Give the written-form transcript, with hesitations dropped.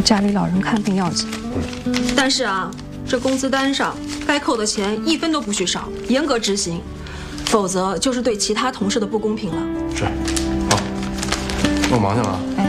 家里老人看病要紧。 但是啊，这工资单上该扣的钱1分都不许少，严格执行，否则就是对其他同事的不公平了。 是，好，那我忙去了啊。 哎。